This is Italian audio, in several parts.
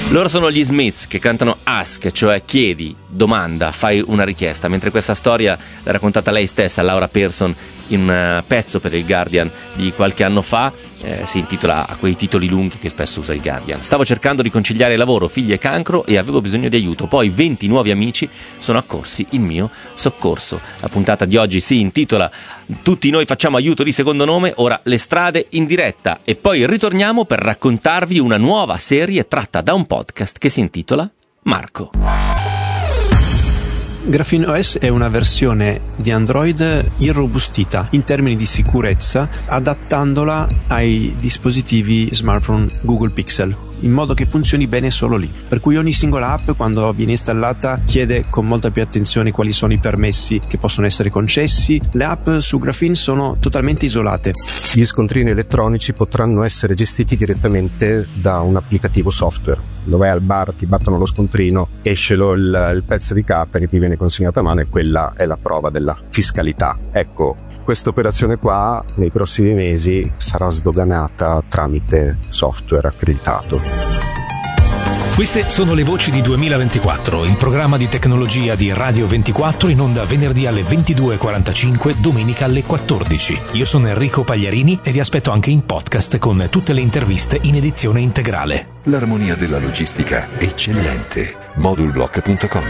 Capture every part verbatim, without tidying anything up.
Loro sono gli Smiths, che cantano Ask, cioè chiedi, domanda, fai una richiesta, mentre questa storia l'ha raccontata lei stessa, Laura Pearson, in un pezzo per il Guardian di qualche anno fa, eh, si intitola A quei titoli lunghi che spesso usa il Guardian. Stavo cercando di conciliare lavoro, figli e cancro e avevo bisogno di aiuto, poi venti nuovi amici sono accorsi in mio soccorso. La puntata di oggi si intitola Tutti noi facciamo aiuto di secondo nome, ora le strade in diretta, e poi ritorniamo per raccontarvi una nuova serie tratta da un podcast che si intitola Marco. Graphene O S è una versione di Android irrobustita in termini di sicurezza, adattandola ai dispositivi smartphone Google Pixel, in modo che funzioni bene solo lì. Per cui ogni singola app, quando viene installata, chiede con molta più attenzione quali sono i permessi che possono essere concessi. Le app su Graphene sono totalmente isolate. Gli scontrini elettronici potranno essere gestiti direttamente da un applicativo software. Lo vai al bar, ti battono lo scontrino, esce lo, il, il pezzo di carta che ti viene consegnato a mano, e quella è la prova della fiscalità. Ecco, questa operazione qua nei prossimi mesi sarà sdoganata tramite software accreditato. Queste sono le voci di duemilaventiquattro, il programma di tecnologia di Radio ventiquattro, in onda venerdì alle ventidue e quarantacinque, domenica alle quattordici. Io sono Enrico Pagliarini e vi aspetto anche in podcast con tutte le interviste in edizione integrale. L'armonia della logistica è eccellente. modulblock punto com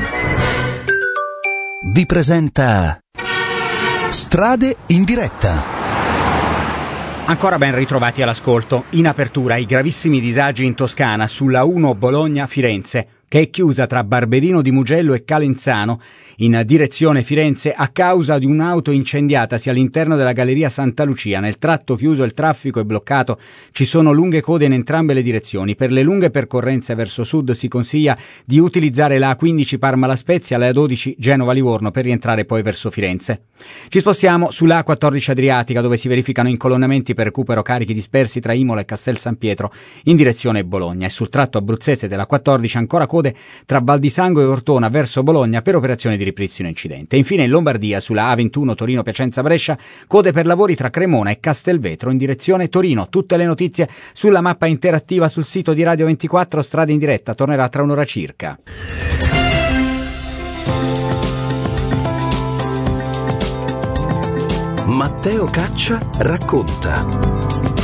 vi presenta Strade in diretta. Ancora ben ritrovati all'ascolto. In apertura, i gravissimi disagi in Toscana sulla uno Bologna-Firenze, che è chiusa tra Barberino di Mugello e Calenzano in direzione Firenze a causa di un'auto incendiatasi all'interno della galleria Santa Lucia. Nel tratto chiuso il traffico è bloccato, ci sono lunghe code in entrambe le direzioni. Per le lunghe percorrenze verso sud si consiglia di utilizzare la A quindici Parma-La Spezia, la A dodici Genova-Livorno per rientrare poi verso Firenze. Ci spostiamo sulla A quattordici Adriatica, dove si verificano incolonnamenti per recupero carichi dispersi tra Imola e Castel San Pietro in direzione Bologna, e sul tratto abruzzese della quattordici ancora code tra Val di Sango e Ortona verso Bologna per operazioni di ripristino incidente. Infine in Lombardia sulla A ventuno Torino-Piacenza-Brescia code per lavori tra Cremona e Castelvetro in direzione Torino. Tutte le notizie sulla mappa interattiva sul sito di Radio ventiquattro. Strade in diretta tornerà tra un'ora circa. Matteo Caccia racconta.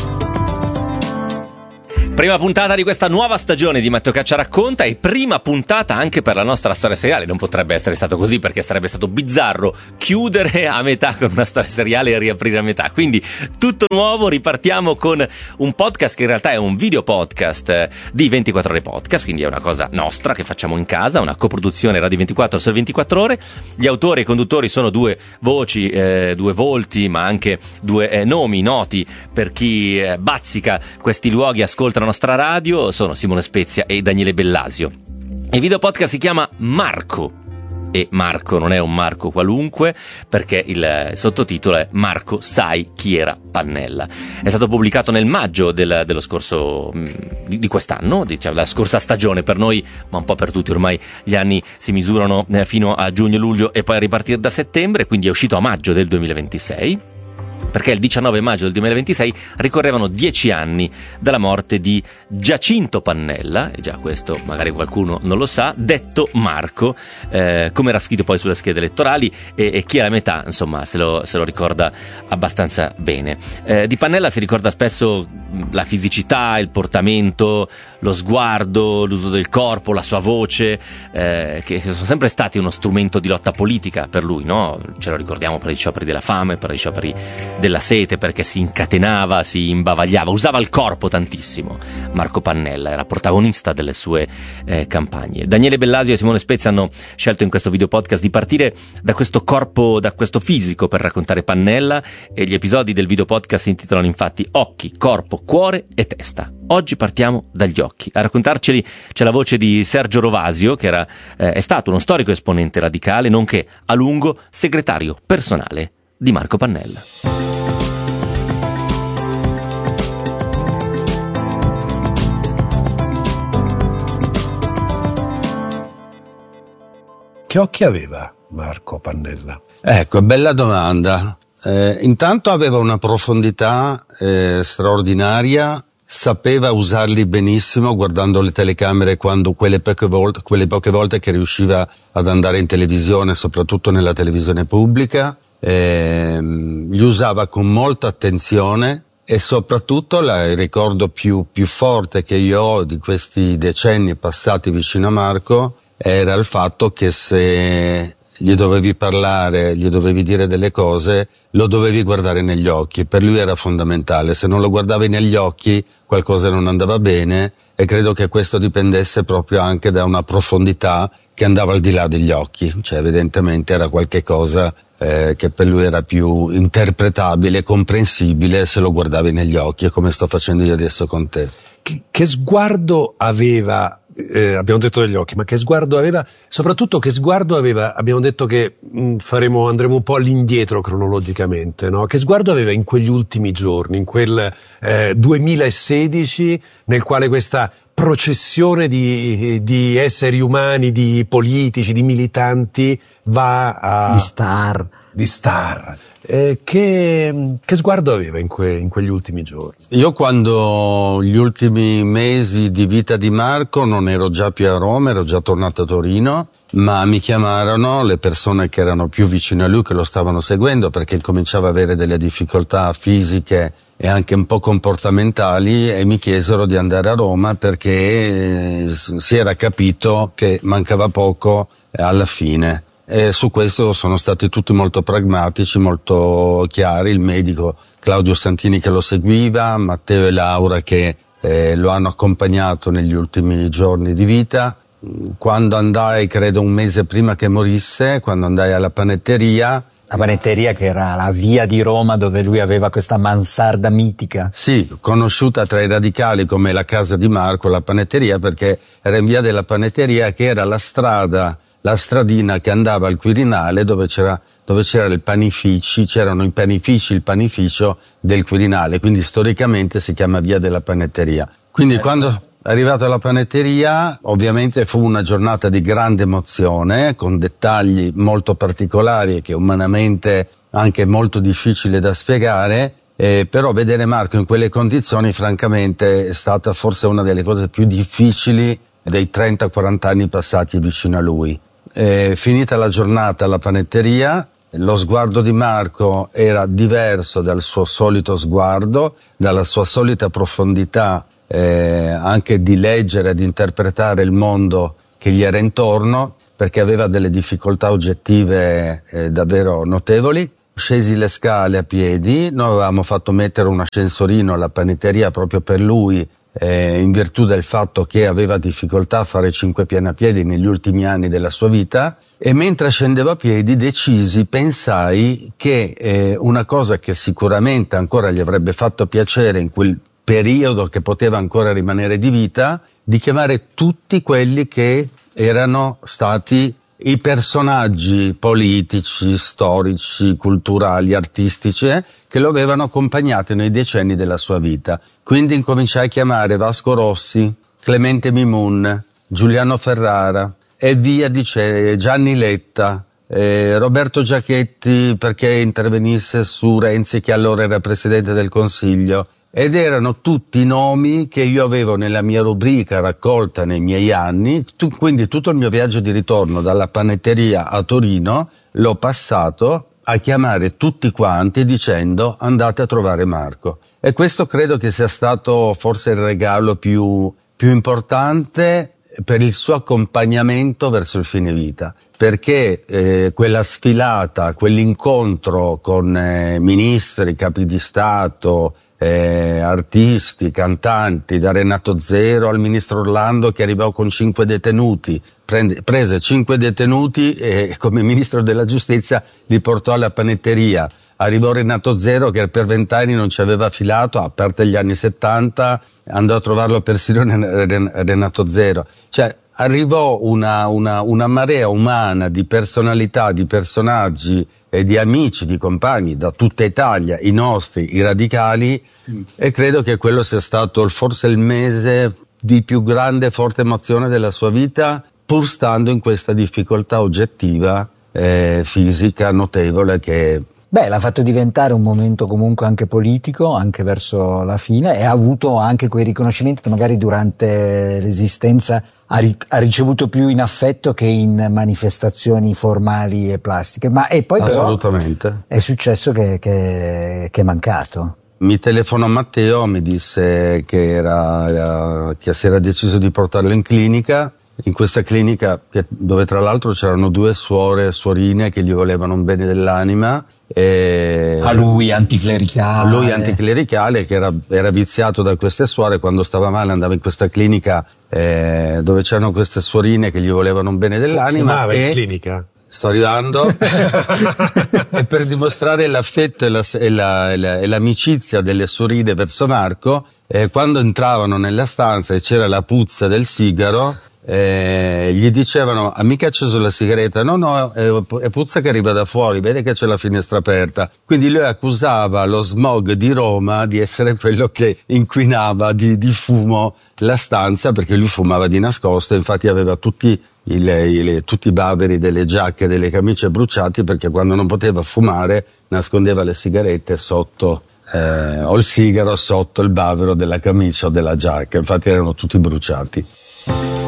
Prima puntata di questa nuova stagione di Matteo Caccia racconta, e prima puntata anche per la nostra storia seriale. Non potrebbe essere stato così, perché sarebbe stato bizzarro chiudere a metà con una storia seriale e riaprire a metà. Quindi tutto nuovo, ripartiamo con un podcast che in realtà è un video podcast di ventiquattro ore podcast, quindi è una cosa nostra che facciamo in casa, una coproduzione Radio ventiquattro su ventiquattro ore. Gli autori e i conduttori sono due voci, eh, due volti, ma anche due eh, nomi noti per chi eh, bazzica questi luoghi, ascolta la nostra radio. Sono Simone Spezia e Daniele Bellasio. Il video podcast si chiama Marco, e Marco non è un Marco qualunque, perché il sottotitolo è Marco, sai chi era Pannella. È stato pubblicato nel maggio del, dello scorso di, di quest'anno, diciamo la scorsa stagione per noi, ma un po' per tutti. Ormai gli anni si misurano fino a giugno-luglio e poi a ripartire da settembre, quindi è uscito a maggio del duemilaventisei. Perché il diciannove maggio del duemilaventisei ricorrevano dieci anni dalla morte di Giacinto Pannella, e già questo magari qualcuno non lo sa, detto Marco, eh, come era scritto poi sulle schede elettorali, e, e chi è la metà, insomma, se lo, se lo ricorda abbastanza bene. Eh, di Pannella si ricorda spesso la fisicità, il portamento, lo sguardo, l'uso del corpo, la sua voce, eh, che sono sempre stati uno strumento di lotta politica per lui, no? Ce lo ricordiamo per gli scioperi della fame, per gli scioperi della sete, perché si incatenava, si imbavagliava, usava il corpo tantissimo. Marco Pannella era protagonista delle sue eh, campagne. Daniele Bellasio e Simone Spezia hanno scelto in questo video podcast di partire da questo corpo, da questo fisico, per raccontare Pannella, e gli episodi del video podcast si intitolano infatti Occhi, Corpo, Cuore e Testa. Oggi partiamo dagli occhi. A raccontarceli c'è la voce di Sergio Rovasio, che era, eh, è stato uno storico esponente radicale, nonché a lungo segretario personale di Marco Pannella. Che occhi aveva Marco Pannella? Ecco, bella domanda. Eh, intanto aveva una profondità eh, straordinaria sapeva usarli benissimo guardando le telecamere quando quelle poche volte, quelle poche volte che riusciva ad andare in televisione, soprattutto nella televisione pubblica, eh, li usava con molta attenzione. E soprattutto la, il ricordo più, più forte che io ho di questi decenni passati vicino a Marco era il fatto che se gli dovevi parlare, gli dovevi dire delle cose, lo dovevi guardare negli occhi. Per lui era fondamentale. Se non lo guardavi negli occhi, qualcosa non andava bene, e credo che questo dipendesse proprio anche da una profondità che andava al di là degli occhi. Cioè, evidentemente era qualche cosa eh, che per lui era più interpretabile, comprensibile se lo guardavi negli occhi, come sto facendo io adesso con te. Che, che sguardo aveva, eh, abbiamo detto degli occhi, ma che sguardo aveva, soprattutto che sguardo aveva, abbiamo detto che mh, faremo, andremo un po' all'indietro cronologicamente, no? Che sguardo aveva in quegli ultimi giorni, in quel eh, duemilasedici, nel quale questa processione di, di esseri umani, di politici, di militanti va a... Di star. Di star. Eh, che, che sguardo aveva in, que, in quegli ultimi giorni? Io quando gli ultimi mesi di vita di Marco non ero già più a Roma, ero già tornato a Torino, ma mi chiamarono le persone che erano più vicine a lui, che lo stavano seguendo, perché cominciava ad avere delle difficoltà fisiche e anche un po' comportamentali, e mi chiesero di andare a Roma perché si era capito che mancava poco alla fine. E su questo sono stati tutti molto pragmatici, molto chiari, il medico Claudio Santini che lo seguiva, Matteo e Laura che eh, lo hanno accompagnato negli ultimi giorni di vita. Quando andai, credo un mese prima che morisse, quando andai alla panetteria, la panetteria che era la via di Roma dove lui aveva questa mansarda mitica. Sì, conosciuta tra i radicali come la casa di Marco, la panetteria, perché era in via della Panetteria, che era la strada, la stradina che andava al Quirinale, dove c'era, dove c'era il panifici, c'erano i panifici, il panificio del Quirinale, quindi storicamente si chiama via della Panetteria. Quindi eh. quando arrivato alla panetteria, ovviamente fu una giornata di grande emozione, con dettagli molto particolari e che umanamente anche molto difficile da spiegare, eh, però vedere Marco in quelle condizioni francamente è stata forse una delle cose più difficili dei trenta quaranta anni passati vicino a lui. Eh, finita la giornata alla panetteria, lo sguardo di Marco era diverso dal suo solito sguardo, dalla sua solita profondità Eh, anche di leggere e di interpretare il mondo che gli era intorno, perché aveva delle difficoltà oggettive eh, davvero notevoli. Scesi le scale a piedi, noi avevamo fatto mettere un ascensorino alla panetteria proprio per lui, eh, in virtù del fatto che aveva difficoltà a fare cinque piani a piedi negli ultimi anni della sua vita, e mentre scendevo a piedi decisi, pensai che eh, una cosa che sicuramente ancora gli avrebbe fatto piacere in quel periodo che poteva ancora rimanere di vita, di chiamare tutti quelli che erano stati i personaggi politici, storici, culturali, artistici eh, che lo avevano accompagnato nei decenni della sua vita. Quindi incominciai a chiamare Vasco Rossi, Clemente Mimun, Giuliano Ferrara e via dice Gianni Letta, eh, Roberto Giachetti perché intervenisse su Renzi che allora era Presidente del Consiglio. Ed erano tutti nomi che io avevo nella mia rubrica raccolta nei miei anni, tu, quindi tutto il mio viaggio di ritorno dalla panetteria a Torino l'ho passato a chiamare tutti quanti dicendo andate a trovare Marco. E questo credo che sia stato forse il regalo più, più importante per il suo accompagnamento verso il fine vita, perché eh, quella sfilata, quell'incontro con eh, ministri, capi di Stato, Eh, artisti, cantanti, da Renato Zero al ministro Orlando che arrivò con cinque detenuti, prende, prese cinque detenuti e come ministro della giustizia li portò alla panetteria. Arrivò Renato Zero che per vent'anni non ci aveva filato, a parte gli anni settanta, andò a trovarlo persino Renato Zero. Cioè arrivò una, una, una marea umana di personalità, di personaggi e di amici, di compagni da tutta Italia, i nostri, i radicali, mm. e credo che quello sia stato forse il mese di più grande e forte emozione della sua vita, pur stando in questa difficoltà oggettiva, eh, fisica notevole che Beh, l'ha fatto diventare un momento comunque anche politico, anche verso la fine, e ha avuto anche quei riconoscimenti che magari durante l'esistenza ha, ri- ha ricevuto più in affetto che in manifestazioni formali e plastiche. Ma e poi però Assolutamente. è successo che, che, che è mancato. Mi telefonò Matteo, mi disse che, era, era, che si era deciso di portarlo in clinica. In questa clinica, che, dove tra l'altro c'erano due suore, suorine che gli volevano un bene dell'anima. E a lui anticlericale. A lui anticlericale, che era, era viziato da queste suore. Quando stava male andava in questa clinica eh, dove c'erano queste suorine che gli volevano un bene dell'anima. Si e in clinica? Sto arrivando. E per dimostrare l'affetto e, la, e, la, e, la, e l'amicizia delle suorine verso Marco, eh, quando entravano nella stanza e c'era la puzza del sigaro, Eh, gli dicevano: ha mica acceso la sigaretta? No, no, è, è puzza che arriva da fuori, vede che c'è la finestra aperta. Quindi lui accusava lo smog di Roma di essere quello che inquinava di, di fumo la stanza, perché lui fumava di nascosto. Infatti aveva tutti i, i, tutti i baveri delle giacche, delle camicie bruciati, perché quando non poteva fumare nascondeva le sigarette sotto eh, o il sigaro sotto il bavero della camicia o della giacca. Infatti erano tutti bruciati.